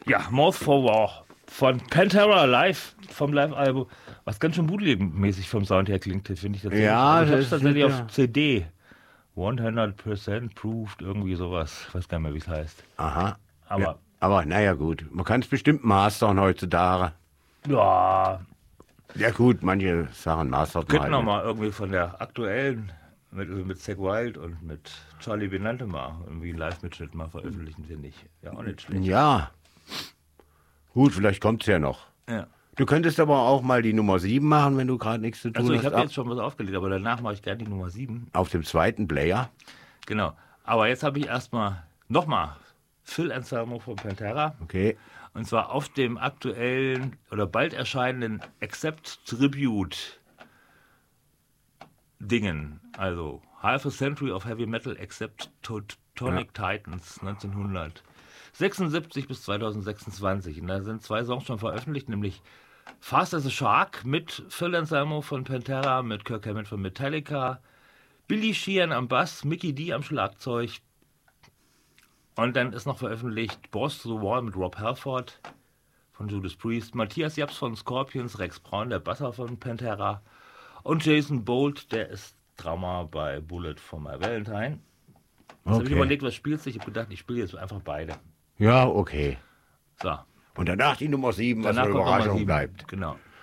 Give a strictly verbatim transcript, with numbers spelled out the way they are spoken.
Ja, Mouth for War von Pantera live, vom Live-Album, was ganz schön bootleg-mäßig vom Sound her klingt, finde ich tatsächlich. Ja, Aber ich habe das es tatsächlich ist, auf ja. C D. hundert Prozent proved, irgendwie sowas. Ich weiß gar nicht mehr, wie es heißt. Aha. Aber Ja, aber naja, gut. Man kann es bestimmt mastern heutzutage. ja, Ja, gut, manche Sachen mastert man könnten halt wir nicht. mal irgendwie von der aktuellen, mit, mit Zack Wild und mit Charlie Benante mal irgendwie einen Live-Mitschnitt mal veröffentlichen, finde ich. Ja, auch nicht schlecht. Ja. Gut, vielleicht kommt es ja noch. Ja. Du könntest aber auch mal die Nummer sieben machen, wenn du gerade nichts zu tun Also ich hast. habe ab- jetzt schon was aufgelegt, aber danach mache ich gerne die Nummer sieben. Auf dem zweiten Player. Genau. Aber jetzt habe ich erstmal nochmal Phil Anselmo von Pantera. Okay. Und zwar auf dem aktuellen oder bald erscheinenden Accept Tribute Dingen. Also Half a Century of Heavy Metal Accept Tonic Titans neunzehnhundertsechsundsiebzig bis zweitausendsechsundzwanzig. Und da sind zwei Songs schon veröffentlicht, nämlich Fast as a Shark mit Phil Anselmo von Pantera, mit Kirk Hammett von Metallica, Billy Sheehan am Bass, Mickey D am Schlagzeug. Und dann ist noch veröffentlicht Boss to the Wall mit Rob Halford von Judas Priest, Matthias Japs von Scorpions, Rex Braun, der Basser von Pantera und Jason Bolt, der ist Drummer bei Bullet for My Valentine. Jetzt habe ich Okay. überlegt, was spielst du? Ich habe gedacht, ich spiele jetzt einfach beide. Ja, okay. So, Und danach die Nummer sieben, was danach eine kommt Nummer Überraschung sieben. bleibt. Genau.